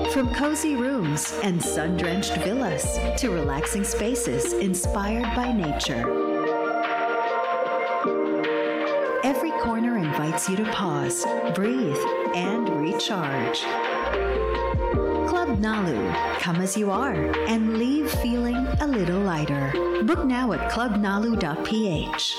From cozy rooms and sun-drenched villas to relaxing spaces inspired by nature, every corner invites you to pause, breathe, and recharge. Club Nalu. Come as you are and leave feeling a little lighter. Book now at clubnalu.ph.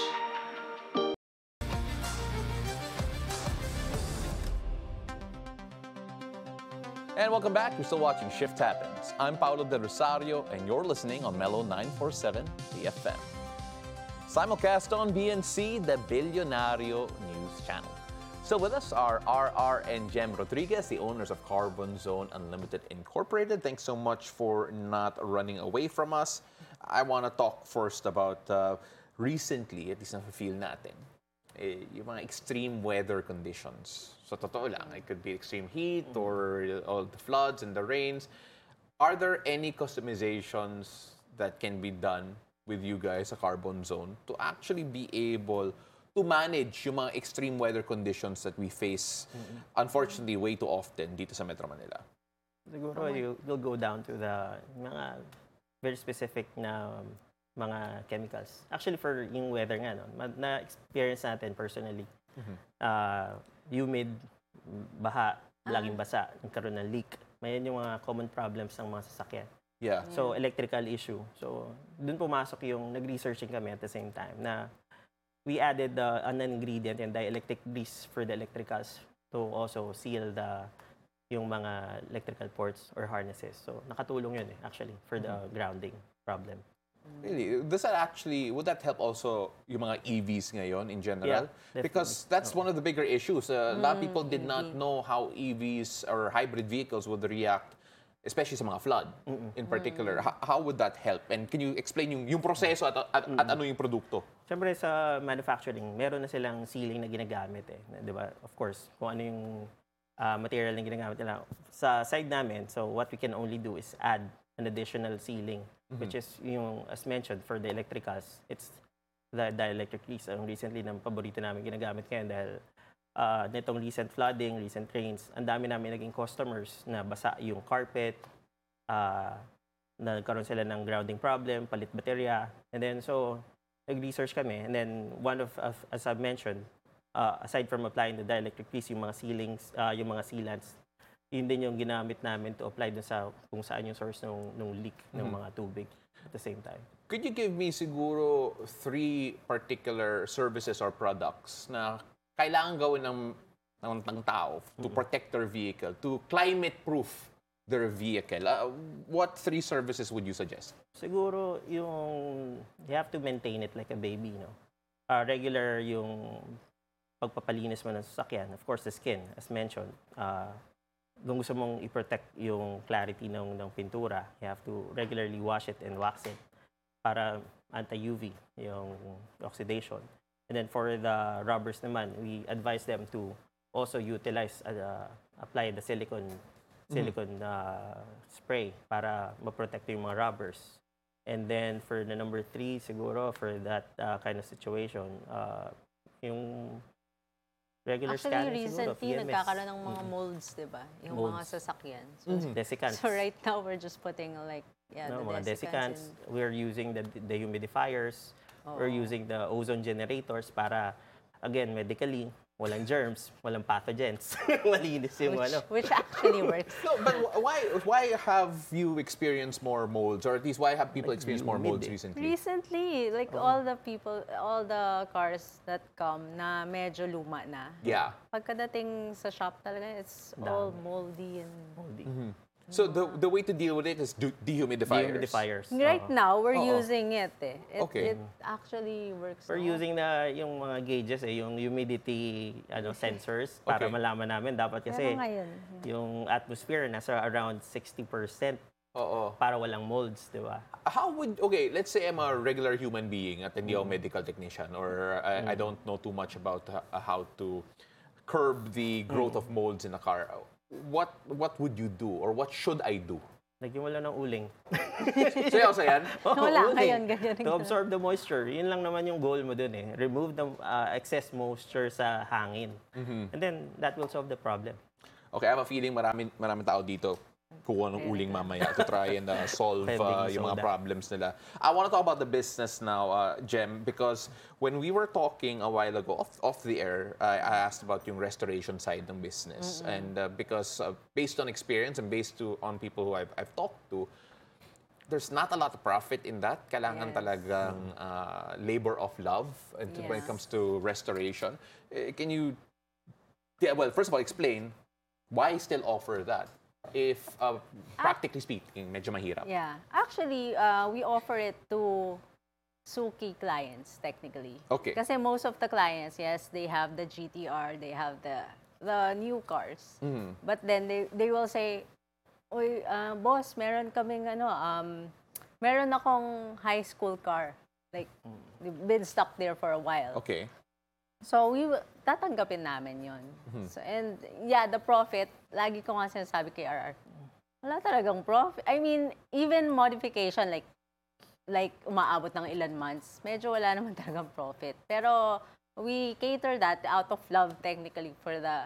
And welcome back. You're still watching Shift Happens. I'm Paolo De Rosario, and you're listening on Mellow 947 BFM. Simulcast on BNC, the Billionario News Channel. Still with us are RR and Jem Rodriguez, the owners of Carbon Zone Unlimited Incorporated. Thanks so much for not running away from us. I want to talk first about recently, at least na-feel natin, yung mga extreme weather conditions. So, totoo lang, it could be extreme heat or all the floods and the rains. Are there any customizations that can be done with you guys sa Carbon Zone to actually be able to manage yung mga extreme weather conditions that we face, unfortunately, way too often dito sa Metro Manila? Siguro you'll go down to the mga very specific na mga chemicals. Actually, for yung weather nga, no, na-experience natin personally. Humid, baha, laging basa, nagkaroon ng leak. Mayan yung mga common problems ng mga sasakyan. Yeah. So, electrical issue. So, dun pumasok yung nag-researching kami at the same time na we added an ingredient and dielectric grease for the electricals to also seal yung mga electrical ports or harnesses. So, nakatulong yun actually for the grounding problem. Really? Would that help also yung mga EVs ngayon in general? Yeah, because that's one of the bigger issues. A lot of people did not know how EVs or hybrid vehicles would react, especially sa mga flood in particular. How would that help? And can you explain yung proseso at ano yung produkto? Siyempre sa manufacturing, meron na silang sealing na ginagamit di ba? Of course, kung ano yung material na ginagamit nila. Sa side namin, so what we can only do is add an additional sealing, which is yung, as mentioned, for the electricals, it's the dielectric grease. Ang recently ng paborito namin ginagamit ngayon dahil nitong recent flooding, recent rains, ang dami namin naging customers na basa yung carpet, nagkaroon sila ng grounding problem, palit baterya, and then so nag-research kami, and then one of as I mentioned, aside from applying the dielectric grease, yung mga sealings, yung mga sealants, yun din yung ginamit namin to apply dun sa kung saan yung source ng leak ng mga tubig at the same time. Could you give me siguro 3 particular services or products na kailangan gawin ng tao to protect their vehicle, to climate-proof their vehicle? What 3 services would you suggest? Siguro yung you have to maintain it like a baby, no? Regular yung pagpapalinis mo ng sasakyan. Of course, the skin, as mentioned. Kung gusto mong i-protect yung clarity ng pintura, you have to regularly wash it and wax it para anti-UV, yung oxidation. And then for the rubbers naman, we advise them to also utilize, apply the silicone spray para ma-protect yung mga rubbers. And then for the number 3, siguro for that kind of situation, yung regular scanner recently, siguro, PMS. nagkakaroon ng mga molds, di ba? Yung mga sasakyan. So, Desiccants. so right now, we're just putting the mga desiccants. We're using the humidifiers. We're using the ozone generators para, again, medically, walang germs, walang pathogens. Malinis yung Which actually works. No, but why have you experienced more molds, or at least why have people experienced more molds recently? Recently, like all the cars that come na medyo luma na. Yeah. Pagkadating sa shop talaga, it's all moldy and moldy. So the way to deal with it is dehumidifiers. Right now, we're using it. Okay. It actually works. We're using yung mga gauges, yung humidity sensors para malaman namin. Dapat kasi yung atmosphere nasa around 60% para walang molds, di ba? Let's say I'm a regular human being at hindi ako medical technician, or I don't know too much about how to curb the growth of molds in a car. What would you do, or what should I do? Lagyan mo lang ng uling. Sayaw sa yan? Wala ngayon, ganyan. To absorb the moisture. Yun lang naman yung goal mo dun eh. Remove the excess moisture sa hangin. And then, that will solve the problem. Okay, I have a feeling maraming tao dito kuha ng uling mamaya to try and solve Baking yung mga soda. problems nila. I want to talk about the business now, Jem, because when we were talking a while ago off the air, I asked about yung restoration side ng business. And because based on experience and on people who I've talked to, there's not a lot of profit in that. Kailangan Yes. talagang labor of love when it Yes. comes to restoration. Can you, well, first of all, explain why still offer that? If, practically speaking, medyo mahirap. Yeah. Actually, we offer it to Suki clients, technically. Okay. Kasi most of the clients, yes, they have the GTR, they have the new cars. But then they will say, "Uy, boss, meron kaming meron akong high school car. Like, been stuck there for a while." Okay. So, tatanggapin namin yon. So, and yeah, the profit, lagi ko nga sinasabi kay RR, wala talagang profit. I mean, even modification, like umaabot ng ilan months, medyo wala naman talagang profit. Pero, we cater that out of love technically for the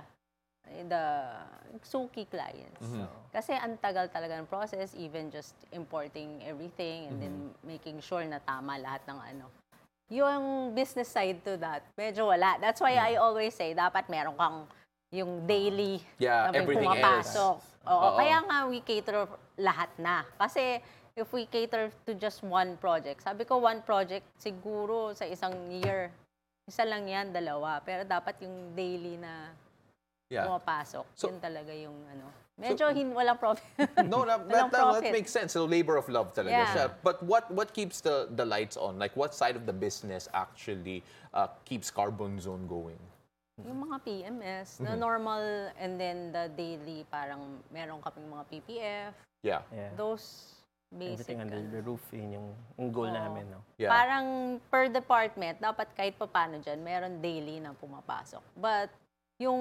Suki clients. Kasi ang tagal talaga ng process, even just importing everything and then making sure na tama lahat ng yung business side to that, medyo wala. That's why I always say, dapat meron kang yung daily Yeah, na may everything pumapasok. else. Oo, Oo. kaya nga we cater lahat na. Kasi if we cater to just one project, sabi ko one project siguro sa isang year, isa lang yan, dalawa. Pero dapat yung daily na Yeah. pumapasok, So- yun talaga yung medyo walang profit. No, that profit. makes sense. So labor of love talaga Yeah. siya. But what keeps the lights on? Like what side of the business actually keeps Carbon Zone going? Yung mga PMS, the normal, and then the daily, parang meron kaming mga PPF, Yeah. Yeah. those basic. Everything under the roof, yun yung goal Oo. namin, no? Yeah. Parang per department, dapat kahit pa paano dyan, meron daily na pumapasok. But yung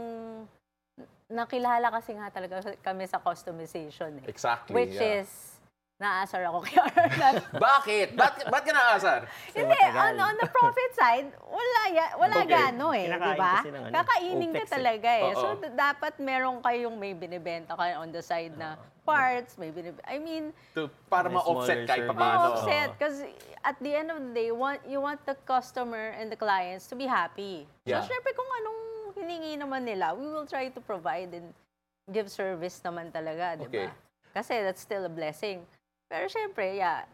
nakilala kasi nga talaga kami sa customization. Exactly. Which yeah. is, naasar ako kay Arnett. Bakit? Ba't ka naasar? Hindi, matagal. on the profit side, wala Okay. gano eh, di Kinakain ba? kasi ng Kakainin ka OPEX eh. talaga eh. Oo. So, dapat meron kayong may binibenta kayo on the side na parts, I mean, Para May ma-offset smaller kahit service. paano. offset. Because at the end of the day, you want the customer and the clients to be happy. Yeah. So, syempre kung anong hiningi naman nila, we will try to provide and give service naman talaga, di Okay. ba? Kasi that's still a blessing. Pero syempre, yeah,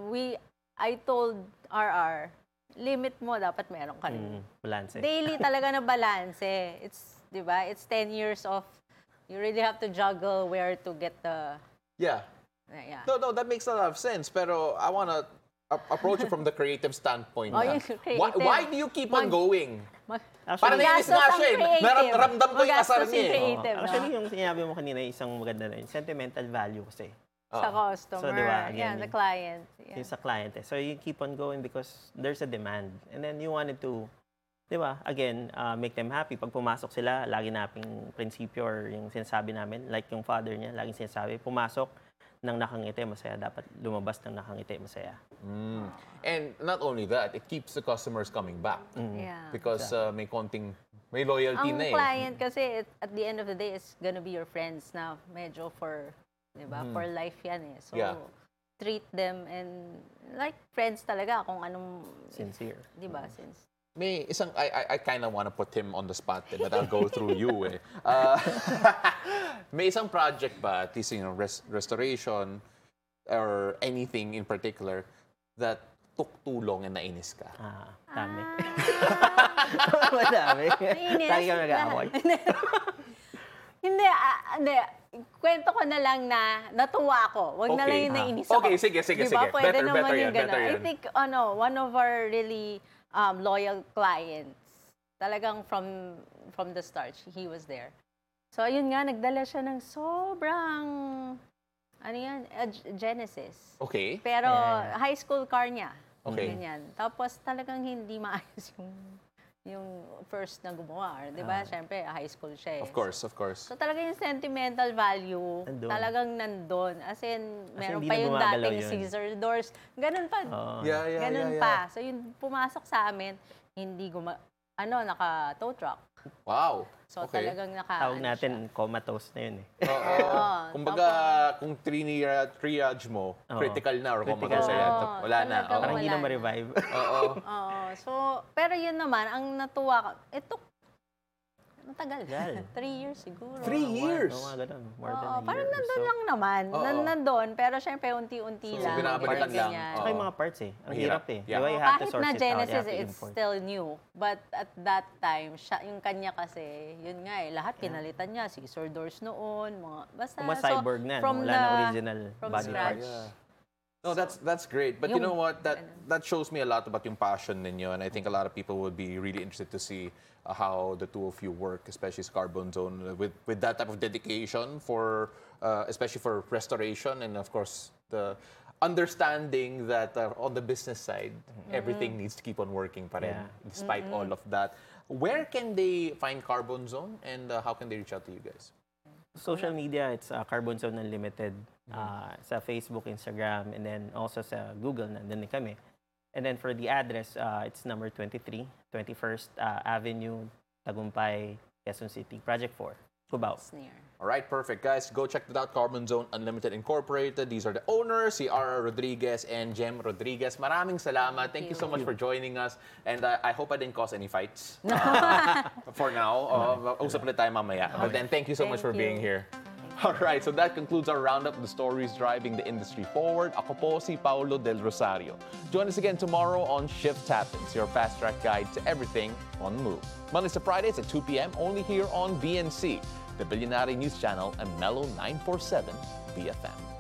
I told RR, limit mo, dapat meron ka rin. Balance. Daily talaga na balance. It's, di ba? It's 10 years of, you really have to juggle where to get the, Yeah. yeah. No, that makes a lot of sense. Pero I want to approach it from the creative standpoint. Oh, na. yung creative. Why do you keep on going? Para Actually, nainis Gastos nga ang siya eh. creative. Ramdam ko yung asar Magastos niya yung eh. creative, no? Actually, yung sinabi mo kanina, isang maganda na yun, sentimental value kasi. Sa customer. So, di ba, again, yeah, the client. Yeah. Yung sa client eh. So, you keep on going because there's a demand. And then, you wanted to, di ba, again, make them happy. Pag pumasok sila, lagi naping prinsipyo or yung sinasabi namin, like yung father niya, laging sinasabi, pumasok ng nakangiti, masaya. Dapat lumabas ng nakangiti, masaya. And not only that, it keeps the customers coming back. Yeah. Because may loyalty Ang na eh. client kasi, at the end of the day, is gonna be your friends na medyo for, di ba, for life yan eh. So, Yeah. treat them and like friends talaga kung anong, Sincere. di ba, since. May isang, I kind of want to put him on the spot eh, but I'll go through you eh. May isang project ba, at least, restoration or anything in particular that took too long and nainis ka? Dami. Madami. Nainis. Lagi kami nag-aaway. Hindi. Kwento ko na lang na natuwa ako. Wag na Okay. lang yung nainis ako. Okay, sige. Diba? Pwede Better naman yan, yung better gano'n. I yan. think, one of our really loyal clients, talagang from the start, he was there. So, ayun nga, nagdala siya ng sobrang, Genesis. Okay. Pero, Yeah. high school car niya. Okay. Ganyan. Tapos, talagang hindi maayos yung first na gumawa. Di ba? Siyempre, high school siya eh. Of course. So talaga yung sentimental value, Nandun. talagang nandun. As in, meron hindi pa na yung gumagalaw dating yun. Caesar doors. Ganun pa. Yeah. Ganun pa. So yung pumasok sa amin, hindi naka tow truck. Wow. So Okay. talagang Tawag natin comatose na yun eh. Oo. Kumbaga, kung triage mo, Oo. critical na or Critical comatose na. yan. Oo, Wala na. talagang Oo. Parang hindi na wala na. ma-revive. Oo. Oo. So, pero yun naman, ang natuwa ka, ito, matagal. Tagal. 3 years siguro. 3 years? Oo, mga ganun. More than Oo, a year parang or nandun so. lang naman. Oo. Nandun, pero syempre unti-unti So, lang. binabalikan lang. ganyan. Oo. Tsaka yung mga parts eh. Ang Mahirap. hirap eh. Yeah. Di ba, you have to Kahit source na it out, you Genesis, have to it's import. still new. But at that time, yung kanya kasi, yun nga eh, lahat pinalitan niya. Scissor doors noon, mga, basta. Kung cyborg na, from wala na original from body scratch. parts. Yeah. No, that's great. But you Yung- know what? That shows me a lot about yung passion ninyo, and I think a lot of people would be really interested to see how the two of you work, especially sa Carbon Zone, with that type of dedication for, especially for restoration, and of course the understanding that on the business side, everything needs to keep on working pa rin, Yeah. despite all of that. Where can they find Carbon Zone, and how can they reach out to you guys? Social media, it's Carbon Zone Unlimited. Sa Facebook, Instagram, and then also sa Google, nandun din kami. And then for the address, it's number 23, 21st Avenue, Tagumpay, Quezon City, Project 4, Cubao. It's near. All right, perfect. Guys, go check it out. Carbon Zone Unlimited Incorporated. These are the owners, si R.R. Rodriguez and Jem Rodriguez. Maraming salamat. Thank you so much for joining us. And I hope I didn't cause any fights. For now. Usap ulit tayo mamaya. But then, thank you so much for Thank being you. here. All right, so that concludes our roundup of the stories driving the industry forward. Ako po si Paulo Del Rosario. Join us again tomorrow on Shift Happens, your fast-track guide to everything on the move. Mondays to Fridays at 2 p.m. only here on BNC, the Billionaire News Channel, and Mellow 947 BFM.